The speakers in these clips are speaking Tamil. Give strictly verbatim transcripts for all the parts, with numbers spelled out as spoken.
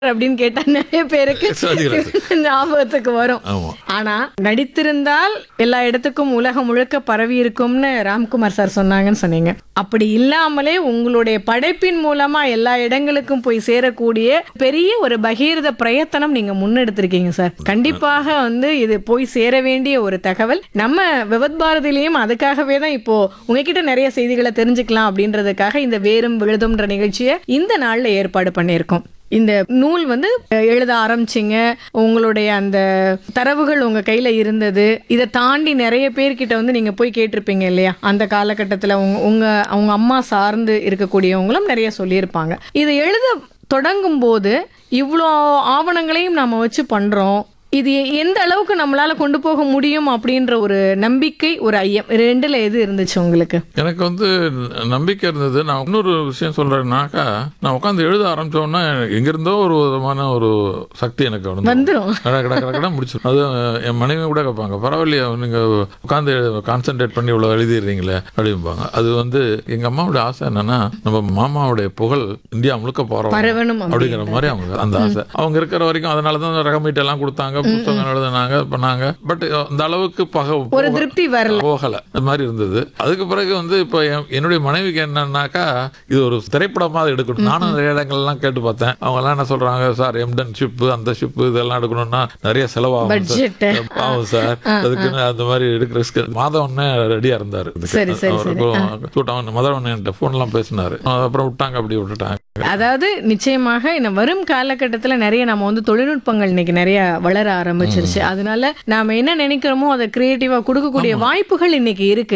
அப்படின்னு கேட்டா நிறைய பேருக்கு ஞாபகத்துக்கு வரும். ஆனா நடித்திருந்தால் எல்லா இடத்துக்கும் உலகம் முழுக்க பரவி இருக்கும்னு ராம்குமார் சார் சொன்னாங்கன்னு சொன்னீங்க. அப்படி இல்லாமலே உங்களுடைய படைப்பின் மூலமா எல்லா இடங்களுக்கும் போய் சேரக்கூடிய பெரிய ஒரு பகீரத பிரயத்தனம் நீங்க முன்னெடுத்திருக்கீங்க சார். கண்டிப்பாக வந்து இது போய் சேர வேண்டிய ஒரு தகவல். நம்ம விவத் பாரதியிலையும் அதுக்காகவே தான் இப்போ உங்ககிட்ட நிறைய செய்திகளை தெரிஞ்சுக்கலாம் அப்படின்றதுக்காக இந்த வேரும் விழுதும்ன்ற நிகழ்ச்சியை இந்த நாள்ல ஏற்பாடு பண்ணியிருக்கோம். இந்த நூல் வந்து எழுத ஆரம்பிச்சிங்க, உங்களுடைய அந்த தரவுகள் உங்க கையில இருந்தது. இதை தாண்டி நிறைய பேர்கிட்ட வந்து நீங்க போய் கேட்டிருப்பீங்க இல்லையா? அந்த காலகட்டத்தில் உங்க உங்க அவங்க அம்மா சார்ந்து இருக்கக்கூடியவங்களும் நிறைய சொல்லியிருப்பாங்க. இதை எழுத தொடங்கும் போது இவ்வளோ ஆவணங்களையும் நாம வச்சு பண்றோம், இது எந்த அளவுக்கு நம்மளால கொண்டு போக முடியும் அப்படின்ற ஒரு நம்பிக்கை, ஒரு ஐயம், ரெண்டுல எது இருந்துச்சு உங்களுக்கு? எனக்கு வந்து நம்பிக்கை இருந்தது. நான் இன்னொரு விஷயம் சொல்றேன்னாக்கா, நான் உட்காந்து எழுத ஆரம்பிச்சோன்னா எங்கிருந்தோ ஒரு விதமான ஒரு சக்தி எனக்கு வந்துடும், கடை முடிச்சிடும். அது என் மனைவி கூட கேட்பாங்க, பரவாயில்லையா நீங்க உட்காந்து கான்சென்ட்ரேட் பண்ணி இவ்வளவு எழுதிடுறீங்களே அப்படிம்பாங்க. அது வந்து எங்க அம்மாவுடைய ஆசை என்னன்னா, நம்ம மாமாவுடைய புகழ் இந்தியா முழுக்க போறோம் அப்படிங்கிற மாதிரி அவங்க அந்த ஆசை. அவங்க இருக்கிற வரைக்கும் அதனாலதான் ரகமீட் எல்லாம் கொடுத்தாங்க, புத்தகம் எழுதினாங்க, பண்ணாங்க. பட் அந்த அளவுக்கு ஒரு திருப்தி வரல, போகல, அது மாதிரி இருந்தது. அதுக்கு பிறகு வந்து இப்ப என்னுடைய மனைவிக்கு என்னன்னாக்கா, இது ஒரு திரைப்படமா எடுக்கணும். நானும் நிறைய இடங்கள் எல்லாம் கேட்டு பார்த்தேன். அவங்க எல்லாம் என்ன சொல்றாங்க, சார் எம்டன் ஷிப் அந்த ஷிப் இதெல்லாம் எடுக்கணும்னா நிறைய செலவாகும் சார், அதுக்கு அந்த மாதிரி எடுக்கிற மாதவன் ரெடியா இருந்தாரு. மதவன் போன் எல்லாம் பேசினாரு, அப்புறம் விட்டாங்க, அப்படி விட்டுட்டாங்க. அதாவது நிச்சயமாக இன்னும் வரும் காலகட்டத்துல நிறைய நம்ம வந்து தொழில்நுட்பங்கள் இன்னைக்கு நிறைய வளர ஆரம்பிச்சிருச்சு. அதனால நாம என்ன நினைக்கிறோமோ அதை கிரியேட்டிவா கொடுக்கக்கூடிய வாய்ப்புகள் இன்னைக்கு இருக்கு.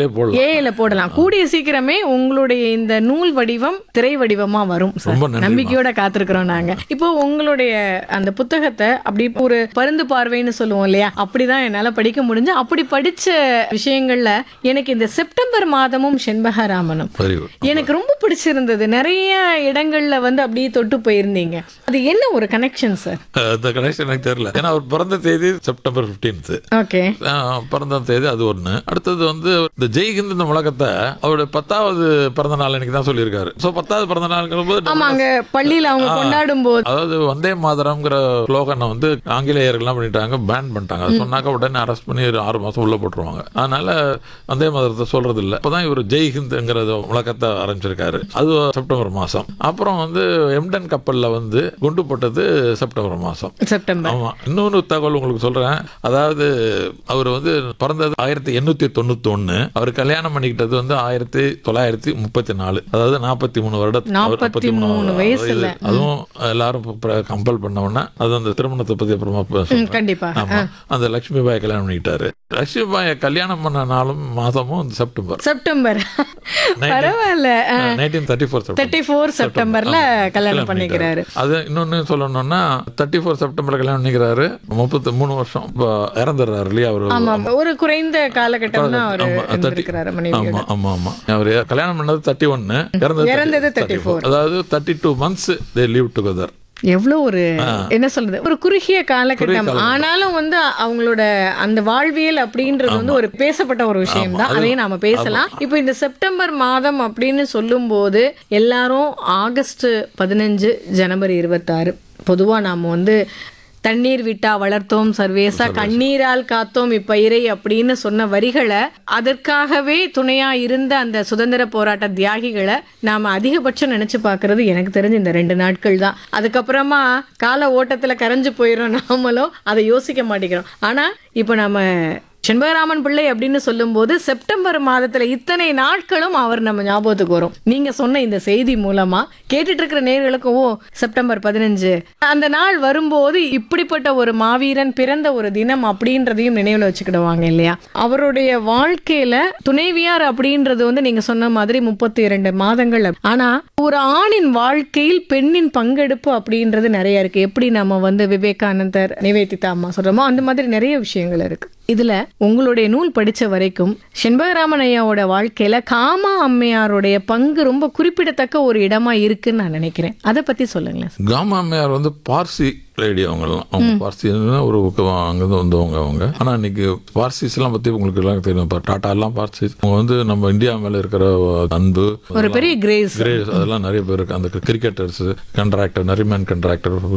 ஏஐல போடலாம். கூடிய சீக்கிரமே உங்களுடைய இந்த நூல் வடிவம் திரை வடிவமா வரும். நம்பிக்கையோட காத்திருக்கிறோம் நாங்க. இப்போ உங்களுடைய அந்த புத்தகத்தை அப்படி ஒரு பருந்து பார்வைன்னு சொல்லுவோம் இல்லையா, அப்படிதான் என்னால படிக்க முடிஞ்சு. அப்படி படிச்ச விஷயங்கள்ல எனக்கு இந்த செப்டம்பர் மாதமும் செண்பகராமனும் எனக்கு ரொம்ப பிடிச்சிருந்தது. நிறைய இடங்கள்ல வந்து அப்படியே தொட்டு போயிருந்தீங்க. அது என்ன ஒரு கனெக்ஷன் சார்? அந்த கனெக்ஷன் எனக்கு தெரியல. ஏன்னா அவர் பிறந்த தேதி செப்டம்பர் பதினைந்து. ஓகே, பிறந்த தேதி அது ஒண்ணு. அடுத்தது வந்து இந்த ஜெய்ஹிந்த் இந்த முழக்கத்தை அவருடைய பத்தாவது பிறந்த நாள் எனக்கு தான் சொல்லியிருக்காரு. சோ பத்தாவது பிறந்த நாள்ங்கிற போது ஆமாங்க, பள்ளியில அவங்க கொண்டாடும் போது, அதாவது வந்தே மாதரம்ங்கிற ஸ்லோகனை வந்து ஆங்கிலேயர்கள்லாம் பண்ணிட்டாங்க, பேன் பண்ணிட்டாங்க. அது சொன்னாக்க உடனே அரெஸ்ட் பண்ணி ஆறு மாசம் உள்ள போட்டுருவாங்க. அதனால வந்தே மாதரத்தை சொல்றது இல்லை. இப்பதான் இவர் ஜெய்ஹிந்த்ங்கிற முழக்கத்தை ஆரம்பிச்சிருக்காரு. அது செப்டம்பர் மாசம். அப்புறம் வந்து எம்டன் கப்பல்ல வந்து குண்டு போட்டது செப்டம்பர் மாசம். செப்டம்பர். ஆமா. இன்னொரு தகவல் உங்களுக்கு சொல்றேன். அதாவது அவர் வந்து பிறந்தது ஆயிரத்தி எண்ணூத்தி தொண்ணூத்தி ஒண்ணு. அவர் கல்யாணம் பண்ணிக்கிட்டது வந்து ஆயிரத்தி தொள்ளாயிரத்தி முப்பத்தி நாலு. அதாவது நாற்பத்தி மூணு வருடம், நாற்பத்தி மூணு வயசுல. அதுவும் எல்லாரும் கம்பல் பண்ண உடனே அது அந்த திருமணத்தை பத்தி அப்புறமா கண்டிப்பா. ஆமா, அந்த லட்சுமி பாய் கல்யாணம் பண்ணிக்கிட்டாரு. லட்சுமி பாயை கல்யாணம் பண்ண நாளும் மாதமும் செப்டம்பர். செப்டம்பர். பரவாயில்ல. முப்பத்தி நான்கு செப்டம்பர்ல கல்யாணம் பண்ணிக்கிறாரு. அது இன்னொன்னு சொல்லணும்னா முப்பத்தி நான்கு செப்டம்பர் கல்யாணம் பண்ணிக்கிறாரு. முப்பத்தி மூணு வருஷம் இறந்துடுறாரு இல்லையா அவரு? ஆமா, ஒரு குறைந்த காலகட்டம் தான் அவரு இருந்திருக்கிறாரு மனைவியோட. ஆமா ஆமா ஆமா. அவர் கல்யாணம் பண்ணது முப்பத்தி ஒன்று, இறந்தது முப்பத்தி நான்கு. அதாவது முப்பத்தி ரெண்டு மந்த்ஸ் they lived together. எவ்வளவு ஒரு என்ன சொல்றது, ஒரு குறுகிய காலகட்டம். ஆனாலும் வந்து அவங்களோட அந்த வாழ்வியல் அப்படின்றது வந்து ஒரு பேசப்பட்ட ஒரு விஷயம் தான். அதையும் நாம பேசலாம். இப்போ இந்த செப்டம்பர் மாதம் அப்படின்னு சொல்லும் போது எல்லாரும் ஆகஸ்ட் பதினஞ்சு, ஜனவரி இருபத்தாறு, பொதுவா நாம வந்து தண்ணீர் விட்டா வளர்த்தோம் சர்வேசா, கண்ணீரால் காத்தோம் இப்பயிரை அப்படின்னு சொன்ன வரிகளை, அதற்காகவே துணையா இருந்த அந்த சுதந்திர போராட்ட தியாகிகளை நாம அதிகபட்சம் நினைச்சு பாக்குறது எனக்கு தெரிஞ்சு இந்த ரெண்டு நாட்கள் தான். அதுக்கப்புறமா கால ஓட்டத்துல கரைஞ்சு போயிடும், நாமளும் அதை யோசிக்க மாட்டேங்கிறோம். ஆனா இப்ப நம்ம செண்பகராமன் பிள்ளை அப்படின்னு சொல்லும் போது செப்டம்பர் மாதத்துல இத்தனை நாட்களும் அவர் நம்ம ஞாபகத்துக்கு வரும். நீங்க சொன்ன இந்த செய்தி மூலமா கேட்டுட்டு இருக்கிற நேயர்களுக்கும், ஓ செப்டம்பர் பதினஞ்சு அந்த நாள் வரும்போது இப்படிப்பட்ட ஒரு மாவீரன் பிறந்த ஒரு தினம் அப்படின்றதையும் நினைவுல வச்சுக்கிடுவாங்க இல்லையா? அவருடைய வாழ்க்கையில துணைவியார் அப்படின்றது வந்து நீங்க சொன்ன மாதிரி முப்பத்தி இரண்டு மாதங்கள். ஆனா ஒரு ஆணின் வாழ்க்கையில் பெண்ணின் பங்கெடுப்பு அப்படின்றது நிறைய இருக்கு. எப்படி நம்ம வந்து விவேகானந்தர், நிவேதிதா அம்மா சொல்றோமோ அந்த மாதிரி நிறைய விஷயங்கள் இருக்கு. இதுல உங்களுடைய நூல் படிச்ச வரைக்கும் செண்பகராமன் ஐயாவோட வாழ்க்கையில காமா அம்மையாருடைய பங்கு ரொம்ப குறிப்பிடத்தக்க ஒரு இடமா இருக்குன்னு நான் நினைக்கிறேன். அதை பத்தி சொல்லுங்களேன். காமா அம்மையார் வந்து பார்சி லேடி. அவங்கெல்லாம் அவங்க பார்சி ஒரு அங்கேருந்து வந்தவங்க அவங்க. ஆனால் இன்னைக்கு பார்சிஸ் எல்லாம் பத்தி உங்களுக்கு எல்லாம் தெரியும். இப்போ டாடா எல்லாம் பார்சிஸ். அவங்க வந்து நம்ம இந்தியா மேல இருக்கிற அன்பு, ஒரு பெரிய கிரேஸ், கிரேஸ் அதெல்லாம் நிறைய பேர் இருக்கு. அந்த கிரிக்கெட்டர்ஸ், கண்ட்ராக்டர், நரிமேன் கண்ட்ராக்டர்,